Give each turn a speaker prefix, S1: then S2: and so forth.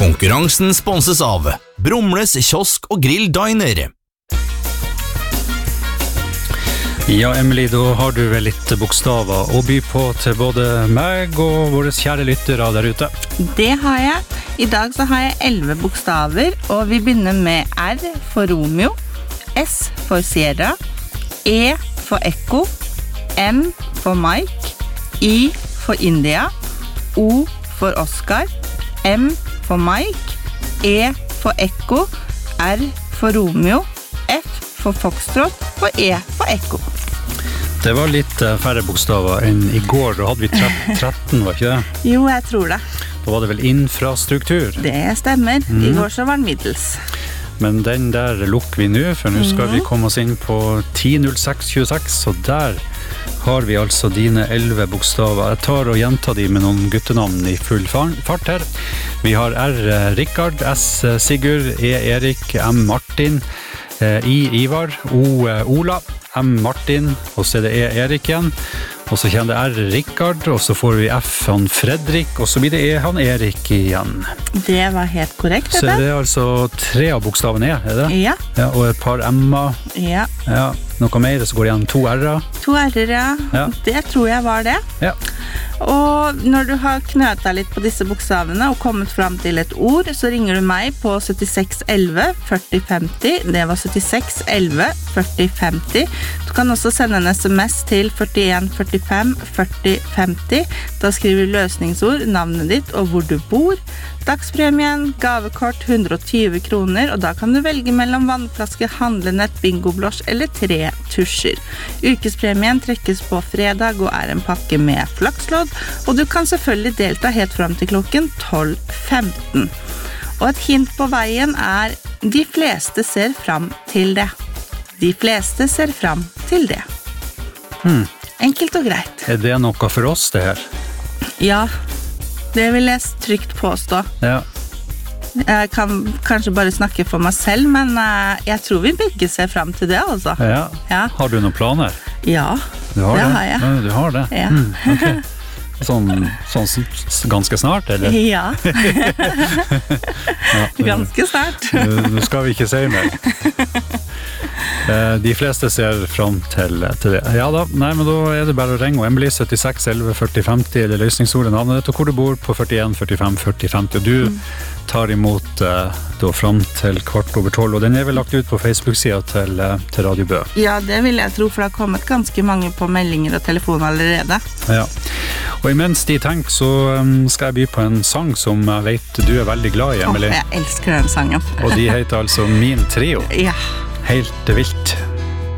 S1: Konkurransen sponses av Brumles kiosk og grill diner.
S2: Ja, Emily, da har du vel litt bokstaver å by på til både meg og våre kjære lyttere der ute.
S3: Det har jeg. I dag så har jeg 11 bokstaver, og vi begynner med R for Romeo, S for Sierra, E for Echo, M for Mike, I for India, O for Oscar, M for Mike, E for Echo, R for Romeo, F for Foxtrot og E for Echo.
S2: Det var litt færre bokstaver enn i går, da hadde vi 13, var ikke det?
S3: Jo, jeg tror det.
S2: Da var det vel infrastruktur.
S3: Det stemmer. I går så var den middels.
S2: Men den der lukker vi nå, for nå skal vi komme oss inn på 10.06.26, og der har vi altså dine 11 bokstaver. Jeg tar og gjentar de med noen guttenavn i full fart her. Vi har R. Rikard, S. Sigurd, E. Erik, M. Martin, I. Ivar, O. Ola, M. Martin, og så det E. Erik igjen. Og så kommer det R. Rikard, og så får vi F. Han Fredrik, og så blir det E. Han Erik igjen.
S3: Det var helt korrekt,
S2: så det altså 3 av bokstavene E, det?
S3: Ja.
S2: Ja, og et par M-er.
S3: Ja.
S2: Ja. Noe mer, så går det igjen 2 R-er.
S3: 2 R-er, ja. Det tror jeg var det.
S2: Ja.
S3: Og når du har knøtet litt på disse bokstavene og kommet frem til et ord, så ringer du meg på 76 11 40 50. Det var 76 11 40 50. Du kan også sende en SMS til 41 45 40 50. Da skriver du løsningsord, navnet ditt og hvor du bor. Dagspremien, gavekort 120 kroner, og da kan du velge mellom vannflaske, handlenett, bingoblås eller 3 tusjer. Ukespremien trekkes på fredag og en pakke med flakslodd, og du kan selvfølgelig delta helt frem til klokken 12:15. Og et hint på veien de fleste ser frem til det. De fleste ser frem til det. Enkelt og greit.
S2: Det noe for oss, det her?
S3: Ja, det vil jeg trygt påstå.
S2: Ja.
S3: Jeg kan kanskje bare snakke for meg selv, men jeg tror vi begge ser frem til det, altså.
S2: Ja.
S3: Ja.
S2: Har du noen planer?
S3: Ja,
S2: det
S3: har jeg.
S2: Ja, du har det?
S3: Ja.
S2: Okay. Sånn ganske snart, eller?
S3: Ja. Ganske snart.
S2: Nå skal vi ikke si mer. De fleste ser frem til det. Ja da, nei, men da det bare å ringe Emily 76 11 40 50 eller løsningsordet navnet ditt og hvor du bor på 41 45 40 50 og du tar imot da frem til 11:15 og den vel lagt ut på Facebook-siden til Radio Bø.
S3: Ja, det vil jeg tro, for det har kommet ganske mange på meldinger og telefon allerede.
S2: Ja, og imens de tenker så skal jeg by på en sang som jeg vet du veldig glad i, Emily.
S3: Jeg elsker den sangen.
S2: Og de heter altså Min Trio.
S3: Ja.
S2: Helt vilt.